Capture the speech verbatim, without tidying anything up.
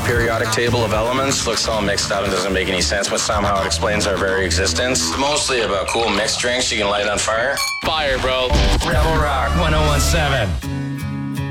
periodic table of elements. Looks all mixed up and doesn't make any sense, but somehow it explains our very existence. It's mostly about cool mixed drinks you can light on fire. Fire, bro. Rebel Rock one oh one seven.